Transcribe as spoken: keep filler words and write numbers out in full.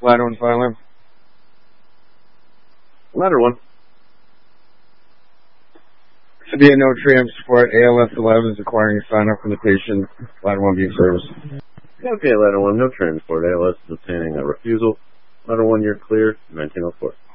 Ladder one filer. Ladder one. Should be a no tram support. A L S eleven is requiring a sign up from the patient. Ladder one being serviced. Okay, Ladder one, no transport. A L S is obtaining a refusal. Ladder one, you're clear. nineteen oh four.